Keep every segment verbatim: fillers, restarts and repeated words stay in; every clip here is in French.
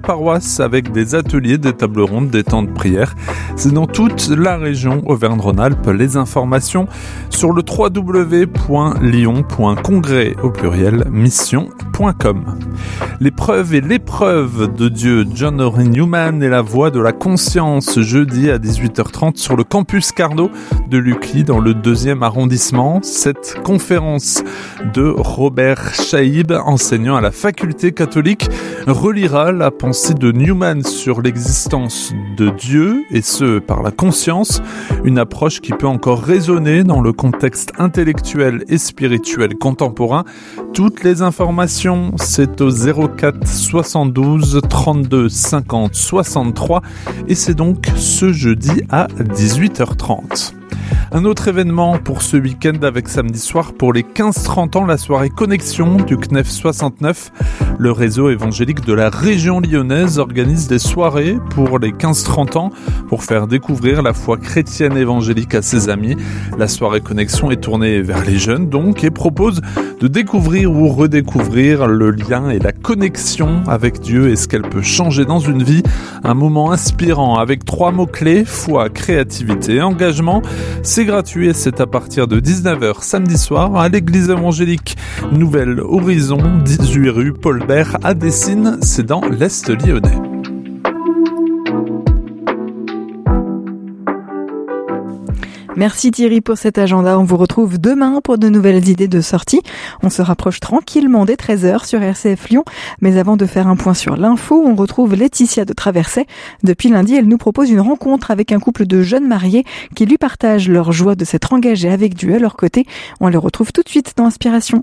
paroisses avec des ateliers, des tables rondes, des temps de prière. C'est dans toute la région Auvergne-Rhône-Alpes. Les informations sur le w w w point lyon point congrès au pluriel mission point com. L'épreuve et l'épreuve de Dieu, John Henry Newman et la voix de la conscience, jeudi à dix-huit heures trente sur le campus Carnot de Lucly dans le deuxième arrondissement. Cette conférence de Robert Chaïb, enseignant à la faculté catholique, reliera la pensée de Newman sur l'existence de Dieu et ce par la conscience, une approche qui peut encore résonner dans le contexte intellectuel et spirituel contemporain. Toutes les informations, c'est au zéro quatre soixante-douze trente-deux cinquante soixante-trois et c'est donc ce jeudi à dix-huit heures trente. Un autre événement pour ce week-end avec samedi soir pour les quinze trente ans, la soirée Connexion du C N E F soixante-neuf. Le réseau évangélique de la région lyonnaise organise des soirées pour les quinze trente ans pour faire découvrir la foi chrétienne évangélique à ses amis. La soirée Connexion est tournée vers les jeunes donc et propose de découvrir ou redécouvrir le lien et la connexion avec Dieu et ce qu'elle peut changer dans une vie. Un moment inspirant avec trois mots-clés, foi, créativité et engagement. C'est gratuit et c'est à partir de dix-neuf heures samedi soir à l'église évangélique Nouvel Horizon, dix-huit rue Paul Bert à Dessines, c'est dans l'Est lyonnais. Merci Thierry pour cet agenda. On vous retrouve demain pour de nouvelles idées de sortie. On se rapproche tranquillement des treize heures sur R C F Lyon. Mais avant de faire un point sur l'info, on retrouve Laetitia de Traversais. Depuis lundi, elle nous propose une rencontre avec un couple de jeunes mariés qui lui partagent leur joie de s'être engagés avec Dieu à leur côté. On les retrouve tout de suite dans Inspiration.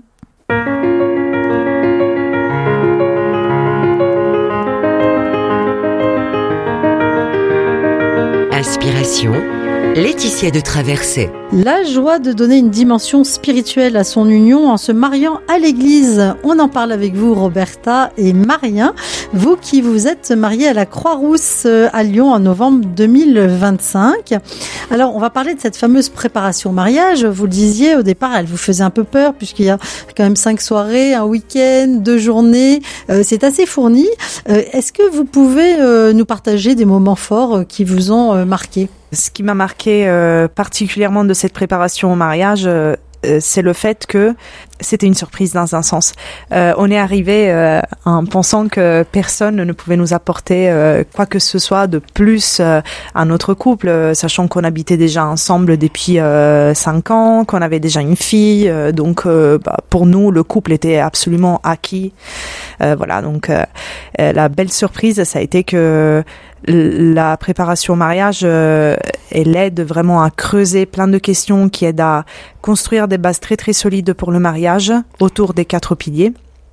Inspiration. Laetitia de Traversais. La joie de donner une dimension spirituelle à son union en se mariant à l'église. On en parle avec vous, Roberta et Marien. Vous qui vous êtes mariés à la Croix-Rousse à Lyon en novembre deux mille vingt-cinq. Alors, on va parler de cette fameuse préparation au mariage. Vous le disiez au départ, elle vous faisait un peu peur puisqu'il y a quand même cinq soirées, un week-end, deux journées. Euh, c'est assez fourni. Euh, est-ce que vous pouvez euh, nous partager des moments forts qui vous ont euh, marqué ? Ce qui m'a marqué euh, particulièrement de cette préparation au mariage, euh, c'est le fait que c'était une surprise dans un sens. Euh, on est arrivé euh, en pensant que personne ne pouvait nous apporter euh, quoi que ce soit de plus euh, à notre couple, euh, sachant qu'on habitait déjà ensemble depuis euh, cinq ans, qu'on avait déjà une fille. Euh, donc, euh, bah, pour nous, le couple était absolument acquis. Euh, voilà. Donc, euh, la belle surprise, ça a été que la préparation au mariage, euh, elle aide vraiment à creuser plein de questions qui aident à construire des bases très très solides pour le mariage autour des quatre piliers.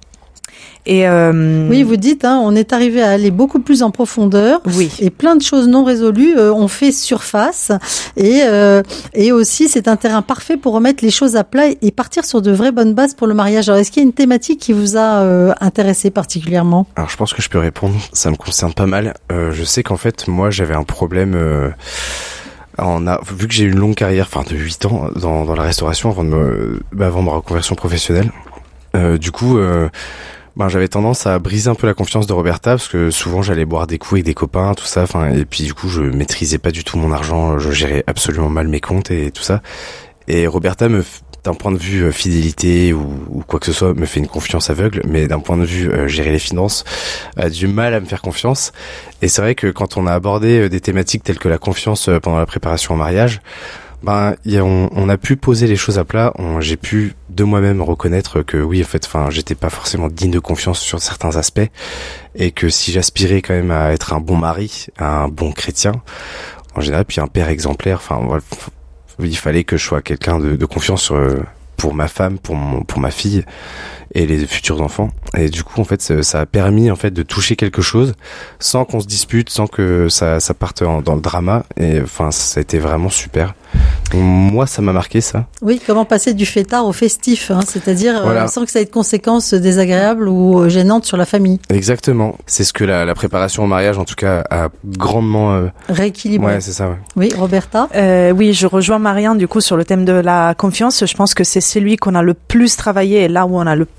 Et euh... oui, vous dites, hein, on est arrivé à aller beaucoup plus en profondeur. Oui. Et plein de choses non résolues euh, ont fait surface. Et euh, et aussi, c'est un terrain parfait pour remettre les choses à plat et partir sur de vraies bonnes bases pour le mariage. Alors, est-ce qu'il y a une thématique qui vous a euh, intéressé particulièrement ? Alors, je pense que je peux répondre. Ça me concerne pas mal. Euh, je sais qu'en fait, moi, j'avais un problème. Euh... On a, vu que j'ai eu une longue carrière, enfin de huit ans dans, dans la restauration avant de me, bah, avant ma reconversion professionnelle. Euh, du coup, euh, ben j'avais tendance à briser un peu la confiance de Roberta parce que souvent j'allais boire des coups avec des copains, tout ça. Enfin, et puis du coup, je maîtrisais pas du tout mon argent, je gérais absolument mal mes comptes et tout ça. Et Roberta me, d'un point de vue fidélité ou, ou quoi que ce soit, me fait une confiance aveugle, mais d'un point de vue euh, gérer les finances, a du mal à me faire confiance. Et c'est vrai que quand on a abordé des thématiques telles que la confiance pendant la préparation au mariage, ben y a, on, on a pu poser les choses à plat. On, j'ai pu de moi-même reconnaître que oui, en fait, enfin, j'étais pas forcément digne de confiance sur certains aspects, et que si j'aspirais quand même à être un bon mari, un bon chrétien, en général, puis un père exemplaire, enfin voilà. Il fallait que je sois quelqu'un de, de confiance sur, pour ma femme, pour mon, pour ma fille et les futurs enfants. Et du coup, en fait, ça, ça a permis en fait de toucher quelque chose sans qu'on se dispute, sans que ça, ça parte en, dans le drama. Et enfin, ça a été vraiment super. Donc, moi, ça m'a marqué ça. Oui, comment passer du fêtard au festif, hein, c'est-à-dire voilà. euh, sans que ça ait de conséquences désagréables ou gênantes sur la famille. Exactement. C'est ce que la, la préparation au mariage, en tout cas, a grandement euh... rééquilibré. Ouais, c'est ça. Ouais. Oui, Roberta. Euh, oui, je rejoins Marien du coup sur le thème de la confiance. Je pense que c'est celui qu'on a le plus travaillé et là où on a le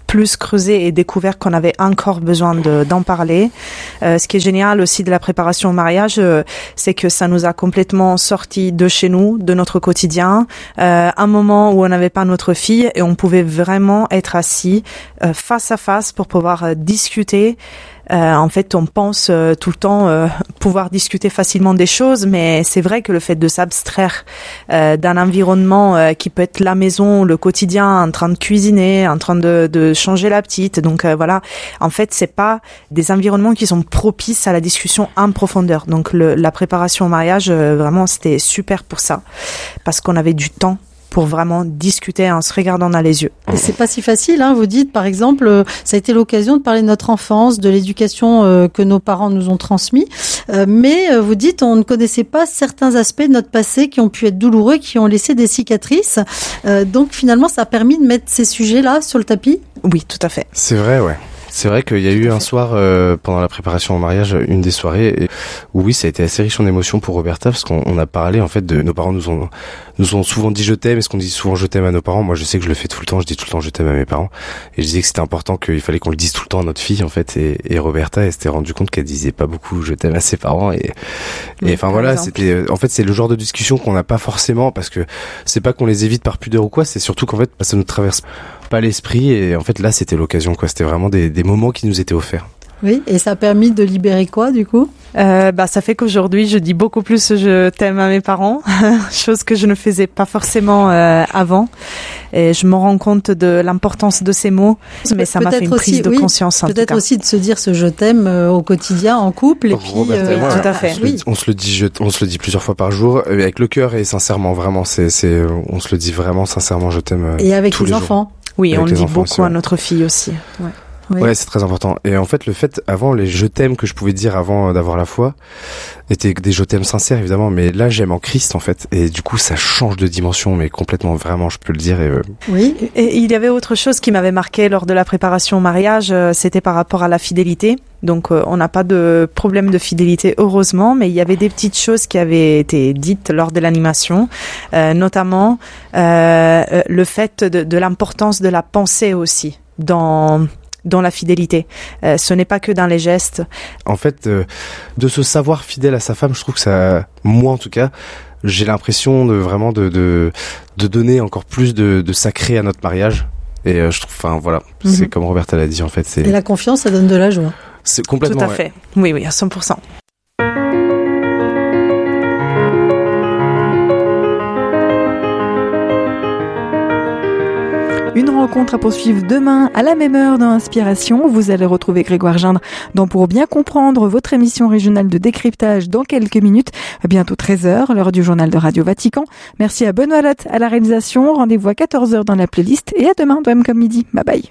plus creusé et découvert qu'on avait encore besoin de, d'en parler. Euh, ce qui est génial aussi de la préparation au mariage, euh, c'est que ça nous a complètement sorti de chez nous, de notre quotidien, euh, un moment où on n'avait pas notre fille et on pouvait vraiment être assis euh, face à face pour pouvoir euh, discuter. Euh, en fait, on pense euh, tout le temps euh, pouvoir discuter facilement des choses, mais c'est vrai que le fait de s'abstraire euh, d'un environnement euh, qui peut être la maison, le quotidien, en train de cuisiner, en train de, de changer la petite, donc euh, voilà, en fait, c'est pas des environnements qui sont propices à la discussion en profondeur. Donc le, la préparation au mariage, euh, vraiment, c'était super pour ça, parce qu'on avait du temps pour vraiment discuter en se regardant dans les yeux. Et c'est pas si facile, hein. Vous dites, par exemple, euh, ça a été l'occasion de parler de notre enfance, de l'éducation euh, que nos parents nous ont transmis. Euh, mais euh, vous dites, on ne connaissait pas certains aspects de notre passé qui ont pu être douloureux, qui ont laissé des cicatrices. Euh, donc finalement, ça a permis de mettre ces sujets-là sur le tapis. Oui, tout à fait. C'est vrai, ouais. C'est vrai qu'il y a eu un soir euh, pendant la préparation au mariage, une des soirées et, où oui, ça a été assez riche en émotions pour Roberta parce qu'on on a parlé en fait de nos parents nous ont nous ont souvent dit je t'aime. Est-ce qu'on dit souvent je t'aime à nos parents? Moi, je sais que je le fais tout le temps. Je dis tout le temps je t'aime à mes parents et je disais que c'était important qu'il fallait qu'on le dise tout le temps à notre fille en fait. Et, et Roberta, elle s'était rendue compte qu'elle disait pas beaucoup je t'aime à ses parents et et enfin voilà, exemple. C'était en fait c'est le genre de discussion qu'on n'a pas forcément parce que c'est pas qu'on les évite par pudeur ou quoi. C'est surtout qu'en fait ça nous traverse pas l'esprit et en fait là c'était l'occasion quoi, c'était vraiment des, des moments qui nous étaient offerts. Oui, et ça a permis de libérer quoi du coup? Euh, bah ça fait qu'aujourd'hui je dis beaucoup plus je t'aime à mes parents, chose que je ne faisais pas forcément euh, avant et je me rends compte de l'importance de ces mots, mais ça m'a fait une prise aussi, de oui, conscience en tout cas. Peut-être aussi de se dire ce je t'aime euh, au quotidien en couple et puis Roberta, euh, moi, tout à fait. On se, oui. le, on se le dit je, on se le dit plusieurs fois par jour avec le cœur et sincèrement vraiment c'est c'est on se le dit vraiment sincèrement je t'aime. Et avec tous les, les enfants. Jours. Oui, avec on le dit beaucoup aussi, ouais. à notre fille aussi. Ouais. Oui. Ouais, c'est très important. Et en fait, le fait, avant, les je t'aime que je pouvais dire avant d'avoir la foi, étaient des je t'aime sincères, évidemment, mais là, j'aime en Christ, en fait. Et du coup, ça change de dimension, mais complètement, vraiment, je peux le dire. Et, euh... Oui. Et il y avait autre chose qui m'avait marqué lors de la préparation au mariage, euh, c'était par rapport à la fidélité. Donc, euh, on n'a pas de problème de fidélité, heureusement, mais il y avait des petites choses qui avaient été dites lors de l'animation, euh, notamment euh, le fait de, de l'importance de la pensée aussi dans... dans la fidélité. Euh, ce n'est pas que dans les gestes. En fait, euh, de se savoir fidèle à sa femme, je trouve que ça, moi en tout cas, j'ai l'impression de vraiment de de, de donner encore plus de, de sacré à notre mariage. Et euh, je trouve, enfin voilà, mm-hmm. c'est comme Roberta l'a dit en fait. C'est... Et la confiance, ça donne de la joie. C'est complètement. Tout à ouais. fait. Oui, oui, à cent pour cent. Une rencontre à poursuivre demain à la même heure dans Inspiration. Vous allez retrouver Grégoire Gindre dans Pour bien comprendre, votre émission régionale de décryptage dans quelques minutes. Bientôt treize heures, l'heure du journal de Radio Vatican. Merci à Benoît Lotte à la réalisation. Rendez-vous à quatorze heures dans la playlist et à demain dans M comme midi. Bye bye.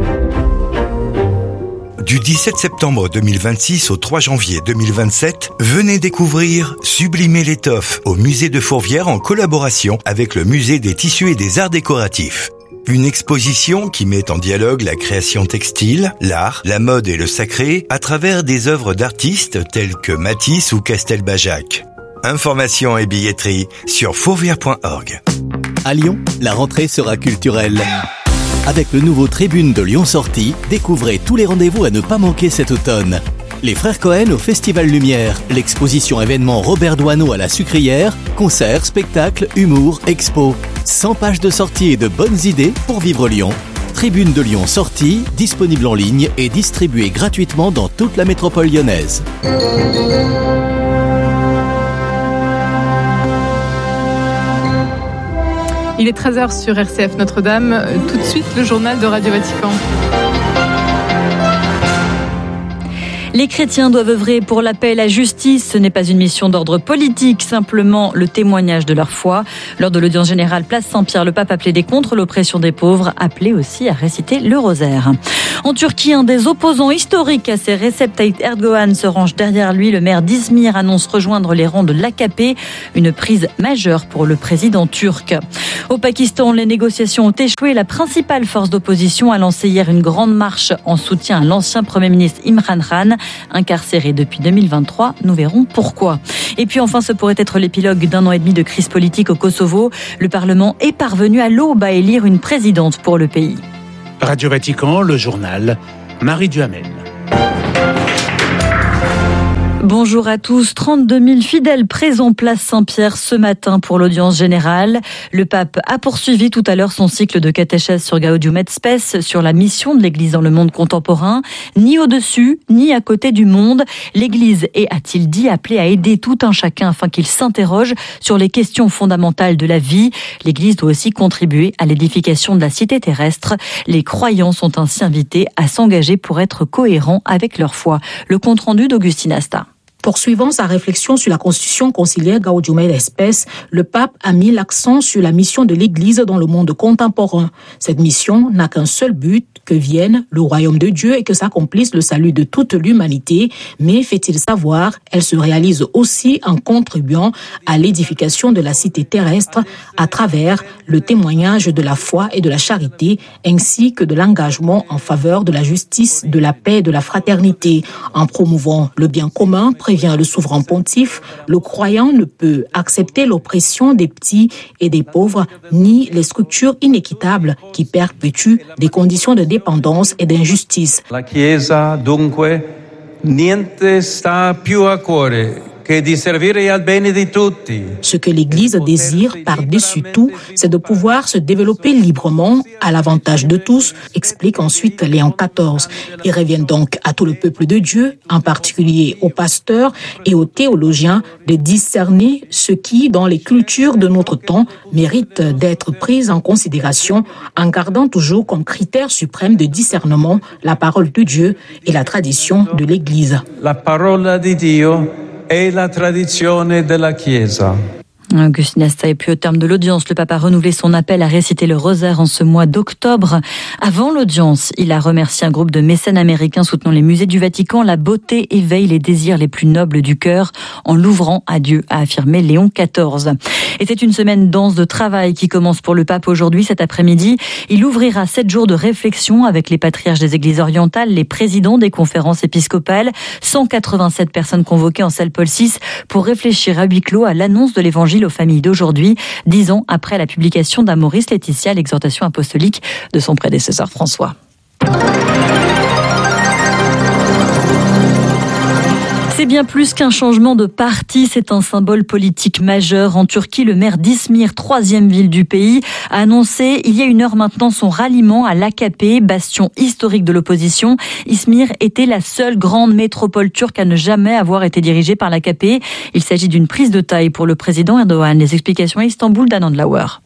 Du dix-sept septembre deux mille vingt-six au trois janvier deux mille vingt-sept, venez découvrir Sublimer l'étoffe au musée de Fourvière en collaboration avec le musée des tissus et des arts décoratifs. Une exposition qui met en dialogue la création textile, l'art, la mode et le sacré à travers des œuvres d'artistes tels que Matisse ou Castelbajac. Informations et billetterie sur fourvière point org. À Lyon, la rentrée sera culturelle. Avec le nouveau Tribune de Lyon Sortie, découvrez tous les rendez-vous à ne pas manquer cet automne. Les Frères Cohen au Festival Lumière, l'exposition événement Robert Doisneau à la Sucrière, concerts, spectacles, humour, expo. cent pages de sorties et de bonnes idées pour vivre Lyon. Tribune de Lyon Sortie, disponible en ligne et distribuée gratuitement dans toute la métropole lyonnaise. Il est treize heures sur R C F Notre-Dame. Tout de suite, le journal de Radio Vatican. Les chrétiens doivent œuvrer pour la paix et la justice. Ce n'est pas une mission d'ordre politique, simplement le témoignage de leur foi. Lors de l'audience générale Place Saint-Pierre, le pape a plaidé contre l'oppression des pauvres, appelé aussi à réciter le rosaire. En Turquie, un des opposants historiques à ces Recep Tayyip Erdogan se range derrière lui. Le maire d'Izmir annonce rejoindre les rangs de l'A K P, une prise majeure pour le président turc. Au Pakistan, les négociations ont échoué. La principale force d'opposition a lancé hier une grande marche en soutien à l'ancien Premier ministre Imran Khan, incarcéré depuis deux mille vingt-trois. Nous verrons pourquoi. Et puis enfin, ce pourrait être l'épilogue d'un an et demi de crise politique au Kosovo. Le Parlement est parvenu à l'aube à élire une présidente pour le pays. Radio Vatican, le journal, Marie Duhamel. Bonjour à tous. trente-deux mille fidèles présents place Saint-Pierre ce matin pour l'audience générale. Le pape a poursuivi tout à l'heure son cycle de catéchèse sur Gaudium et Spes, sur la mission de l'Église dans le monde contemporain. Ni au-dessus, ni à côté du monde. L'Église est, a-t-il dit, appelée à aider tout un chacun afin qu'il s'interroge sur les questions fondamentales de la vie. L'Église doit aussi contribuer à l'édification de la cité terrestre. Les croyants sont ainsi invités à s'engager pour être cohérents avec leur foi. Le compte-rendu d'Augustine Asta. Poursuivant sa réflexion sur la constitution conciliaire Gaudium et Spes, le pape a mis l'accent sur la mission de l'Église dans le monde contemporain. Cette mission n'a qu'un seul but, que vienne le royaume de Dieu et que s'accomplisse le salut de toute l'humanité, mais fait-il savoir, elle se réalise aussi en contribuant à l'édification de la cité terrestre à travers le témoignage de la foi et de la charité, ainsi que de l'engagement en faveur de la justice, de la paix et de la fraternité. En promouvant le bien commun, prévient le souverain pontife, le croyant ne peut accepter l'oppression des petits et des pauvres, ni les structures inéquitables qui perpétuent des conditions de dépendance et d'injustice. La Chiesa, dunque, niente sta più a cuore che di servire al bene di tutti. Ce que l'Église désire par-dessus tout, c'est de pouvoir se développer librement à l'avantage de tous, explique ensuite Léon quatorze. Il revient donc à tout le peuple de Dieu, en particulier aux pasteurs et aux théologiens, de discerner ce qui, dans les cultures de notre temps, mérite d'être pris en considération, en gardant toujours comme critère suprême de discernement la parole de Dieu et la tradition de l'Église. La parola di Dio e la tradizione della Chiesa. Augustine Asta. Et puis au terme de l'audience, le pape a renouvelé son appel à réciter le rosaire en ce mois d'octobre. Avant l'audience, il a remercié un groupe de mécènes américains soutenant les musées du Vatican. La beauté éveille les désirs les plus nobles du cœur en l'ouvrant à Dieu, a affirmé Léon quatorze. Et c'est une semaine dense de travail qui commence pour le pape aujourd'hui. Cet après-midi, il ouvrira sept jours de réflexion avec les patriarches des églises orientales, les présidents des conférences épiscopales, cent quatre-vingt-sept personnes convoquées en salle Paul six pour réfléchir à huis clos à l'annonce de l'évangile aux familles d'aujourd'hui, dix ans après la publication d'Amoris Laetitia, l'exhortation apostolique de son prédécesseur François. C'est bien plus qu'un changement de parti, c'est un symbole politique majeur. En Turquie, le maire d'Izmir, troisième ville du pays, a annoncé il y a une heure maintenant son ralliement à l'A K P, bastion historique de l'opposition. Izmir était la seule grande métropole turque à ne jamais avoir été dirigée par l'A K P. Il s'agit d'une prise de taille pour le président Erdogan. Les explications à Istanbul d'Anandlauer.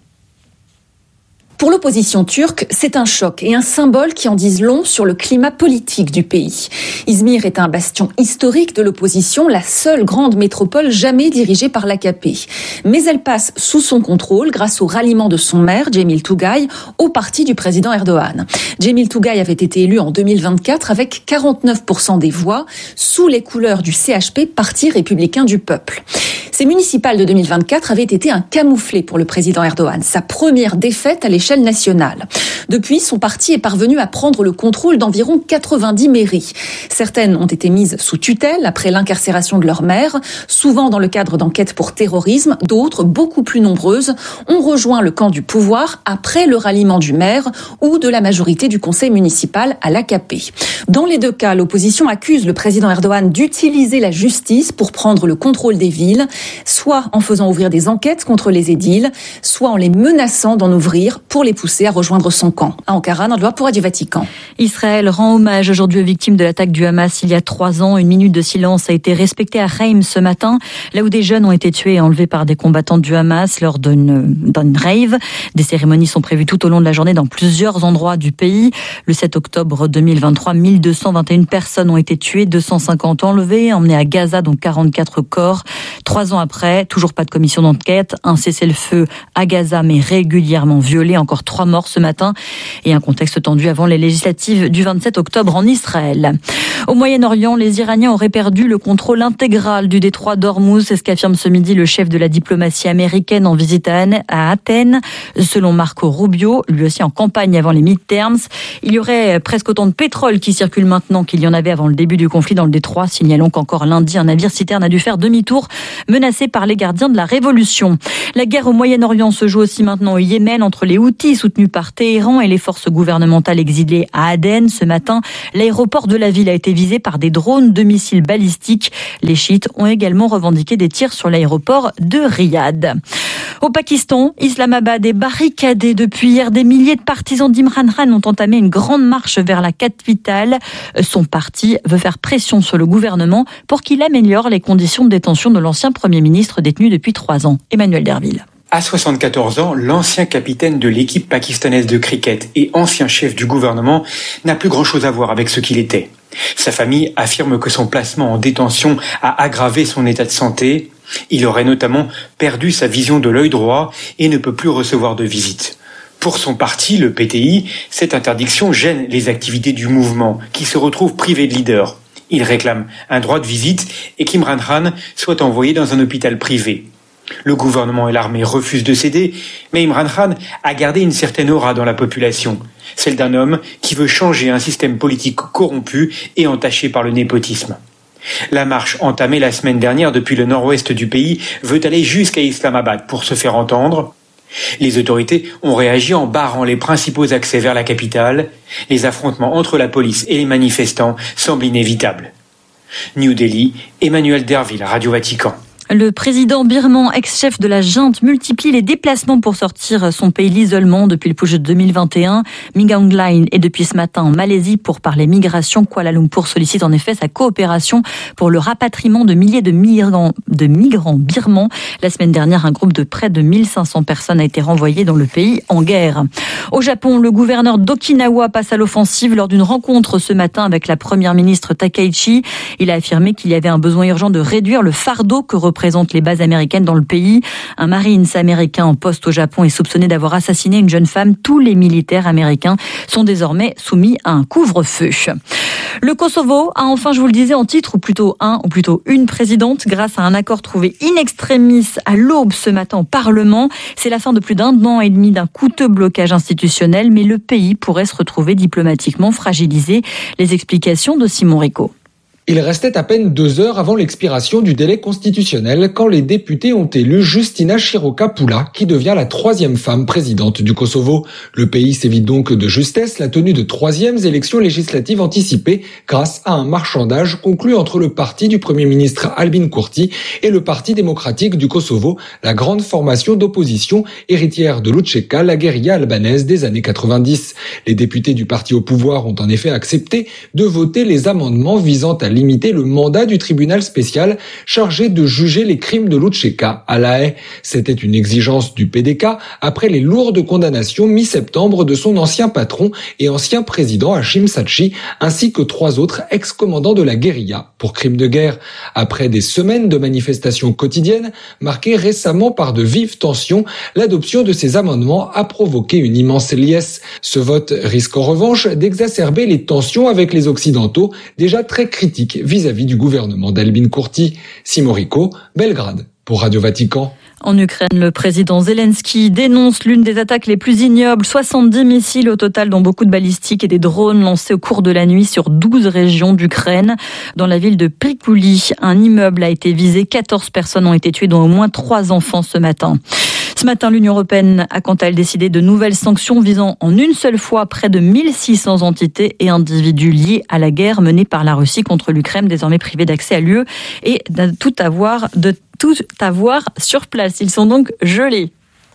Pour l'opposition turque, c'est un choc et un symbole qui en disent long sur le climat politique du pays. Izmir est un bastion historique de l'opposition, la seule grande métropole jamais dirigée par l'A K P. Mais elle passe sous son contrôle grâce au ralliement de son maire, Cemil Tugay, au parti du président Erdogan. Cemil Tugay avait été élu en deux mille vingt-quatre avec quarante-neuf pour cent des voix, sous les couleurs du C H P, Parti républicain du peuple. Ces municipales de deux mille vingt-quatre avaient été un camouflet pour le président Erdogan, sa première défaite à l'échelle nationale. Depuis, son parti est parvenu à prendre le contrôle d'environ quatre-vingt-dix mairies. Certaines ont été mises sous tutelle après l'incarcération de leur maire, souvent dans le cadre d'enquêtes pour terrorisme. D'autres, beaucoup plus nombreuses, ont rejoint le camp du pouvoir après le ralliement du maire ou de la majorité du conseil municipal à l'A K P. Dans les deux cas, l'opposition accuse le président Erdogan d'utiliser la justice pour prendre le contrôle des villes, soit en faisant ouvrir des enquêtes contre les édiles, soit en les menaçant d'en ouvrir pour les pousser à rejoindre son camp. À Ankara, Nandloa pour Radio Vatican. Israël rend hommage aujourd'hui aux victimes de l'attaque du Hamas il y a trois ans. Une minute de silence a été respectée à Haïm ce matin, là où des jeunes ont été tués et enlevés par des combattants du Hamas lors d'une, d'une rave. Des cérémonies sont prévues tout au long de la journée dans plusieurs endroits du pays. Le sept octobre deux mille vingt-trois, mille deux cent vingt et une personnes ont été tuées, deux cent cinquante enlevées, emmenées à Gaza, dont quarante-quatre corps. Trois ans après, toujours pas de commission d'enquête, un cessez-le-feu à Gaza mais régulièrement violé, encore trois morts ce matin et un contexte tendu avant les législatives du vingt-sept octobre en Israël. Au Moyen-Orient, les Iraniens auraient perdu le contrôle intégral du détroit d'Ormuz, c'est ce qu'affirme ce midi le chef de la diplomatie américaine en visite à Athènes. Selon Marco Rubio, lui aussi en campagne avant les midterms, il y aurait presque autant de pétrole qui circule maintenant qu'il y en avait avant le début du conflit dans le détroit. Signalons qu'encore lundi, un navire citerne a dû faire demi-tour, menacé menacée par les gardiens de la révolution. La guerre au Moyen-Orient se joue aussi maintenant au Yémen entre les Houthis soutenus par Téhéran et les forces gouvernementales exilées à Aden. Ce matin, l'aéroport de la ville a été visé par des drones de missiles balistiques. Les chiites ont également revendiqué des tirs sur l'aéroport de Riyad. Au Pakistan, Islamabad est barricadé depuis hier. Des milliers de partisans d'Imran Khan ont entamé une grande marche vers la capitale. Son parti veut faire pression sur le gouvernement pour qu'il améliore les conditions de détention de l'ancien Premier ministre détenu depuis trois ans. Emmanuel Derville. À soixante-quatorze ans, l'ancien capitaine de l'équipe pakistanaise de cricket et ancien chef du gouvernement n'a plus grand-chose à voir avec ce qu'il était. Sa famille affirme que son placement en détention a aggravé son état de santé. Il aurait notamment perdu sa vision de l'œil droit et ne peut plus recevoir de visites. Pour son parti, le P T I, cette interdiction gêne les activités du mouvement, qui se retrouve privé de leader. Il réclame un droit de visite et qu'Imran Khan soit envoyé dans un hôpital privé. Le gouvernement et l'armée refusent de céder, mais Imran Khan a gardé une certaine aura dans la population, celle d'un homme qui veut changer un système politique corrompu et entaché par le népotisme. La marche entamée la semaine dernière depuis le nord-ouest du pays veut aller jusqu'à Islamabad pour se faire entendre. Les autorités ont réagi en barrant les principaux accès vers la capitale. Les affrontements entre la police et les manifestants semblent inévitables. New Delhi, Emmanuel Derville, Radio Vatican. Le président birman, ex-chef de la junte, multiplie les déplacements pour sortir son pays de l'isolement depuis le push de deux mille vingt et un. Min Aung Hlaing est depuis ce matin en Malaisie pour parler migration. Kuala Lumpur sollicite en effet sa coopération pour le rapatriement de milliers de migrants, de migrants birmans. La semaine dernière, un groupe de près de mille cinq cents personnes a été renvoyé dans le pays en guerre. Au Japon, le gouverneur d'Okinawa passe à l'offensive lors d'une rencontre ce matin avec la première ministre Takaichi. Il a affirmé qu'il y avait un besoin urgent de réduire le fardeau que représente présente les bases américaines dans le pays. Un Marines américain en poste au Japon est soupçonné d'avoir assassiné une jeune femme. Tous les militaires américains sont désormais soumis à un couvre-feu. Le Kosovo a enfin, je vous le disais en titre, ou plutôt un, ou plutôt une présidente, grâce à un accord trouvé in extremis à l'aube ce matin au Parlement. C'est la fin de plus d'un an et demi d'un coûteux blocage institutionnel, mais le pays pourrait se retrouver diplomatiquement fragilisé. Les explications de Simon Rico. Il restait à peine deux heures avant l'expiration du délai constitutionnel quand les députés ont élu Justina Široka-Pula, qui devient la troisième femme présidente du Kosovo. Le pays s'évite donc de justesse la tenue de troisièmes élections législatives anticipées grâce à un marchandage conclu entre le parti du Premier ministre Albin Kurti et le Parti démocratique du Kosovo, la grande formation d'opposition héritière de l'Učeka, la guérilla albanaise des années quatre-vingt-dix. Les députés du parti au pouvoir ont en effet accepté de voter les amendements visant à limiter le mandat du tribunal spécial chargé de juger les crimes de l'Učeka à La Haye. C'était une exigence du P D K après les lourdes condamnations mi-septembre de son ancien patron et ancien président Hashim Thaçi, ainsi que trois autres ex-commandants de la guérilla pour crimes de guerre. Après des semaines de manifestations quotidiennes, marquées récemment par de vives tensions, l'adoption de ces amendements a provoqué une immense liesse. Ce vote risque en revanche d'exacerber les tensions avec les Occidentaux, déjà très critiques vis-à-vis du gouvernement d'Albin Kurti. Simon Rico, Belgrade, pour Radio Vatican. En Ukraine, le président Zelensky dénonce l'une des attaques les plus ignobles. soixante-dix missiles au total, dont beaucoup de balistiques et des drones lancés au cours de la nuit sur douze régions d'Ukraine. Dans la ville de Prikouli, un immeuble a été visé. quatorze personnes ont été tuées, dont au moins trois enfants ce matin. Ce matin, l'Union européenne a quant à elle décidé de nouvelles sanctions visant en une seule fois près de mille six cents entités et individus liés à la guerre menée par la Russie contre l'Ukraine, désormais privés d'accès à l'U E et de tout avoir, de tout avoir sur place. Ils sont donc gelés.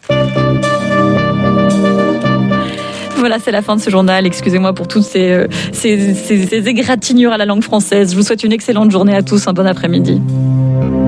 Voilà, c'est la fin de ce journal. Excusez-moi pour toutes ces, ces, ces, ces égratignures à la langue française. Je vous souhaite une excellente journée à tous, un bon après-midi.